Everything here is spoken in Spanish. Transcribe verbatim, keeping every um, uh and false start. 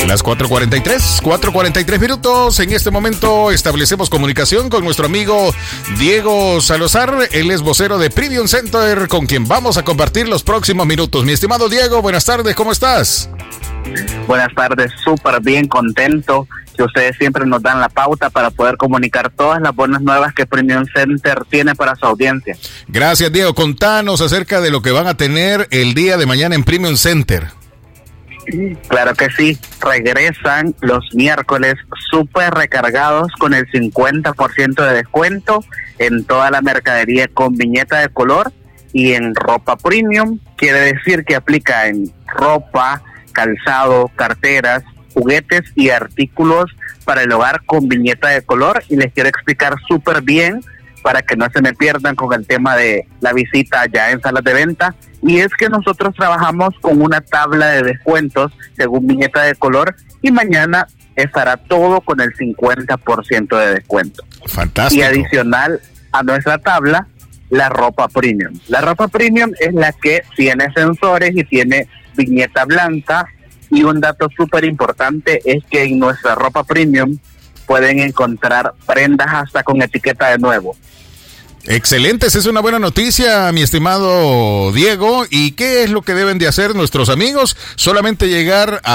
Las cuatro cuarenta y tres, cuatro cuarenta y tres minutos. En este momento establecemos comunicación con nuestro amigo Diego Salazar. Él es vocero de Premium Center, con quien vamos a compartir los próximos minutos. Mi estimado Diego, buenas tardes, ¿cómo estás? Buenas tardes, súper bien, contento que ustedes siempre nos dan la pauta para poder comunicar todas las buenas nuevas que Premium Center tiene para su audiencia. Gracias, Diego. Contanos acerca de lo que van a tener el día de mañana en Premium Center. Claro que sí, regresan los miércoles súper recargados con el cincuenta por ciento de descuento en toda la mercadería con viñeta de color y en ropa premium. Quiere decir que aplica en ropa, calzado, carteras, juguetes y artículos para el hogar con viñeta de color, y les quiero explicar súper bien para que no se me pierdan con el tema de la visita ya en salas de venta. Y es que nosotros trabajamos con una tabla de descuentos según viñeta de color, y mañana estará todo con el cincuenta por ciento de descuento. Fantástico. Y adicional a nuestra tabla, la ropa premium. La ropa premium es la que tiene sensores y tiene viñeta blanca. Y un dato súper importante es que en nuestra ropa premium pueden encontrar prendas hasta con etiqueta de nuevo. Excelente, esa es una buena noticia, mi estimado Diego. ¿Y qué es lo que deben de hacer nuestros amigos? Solamente llegar a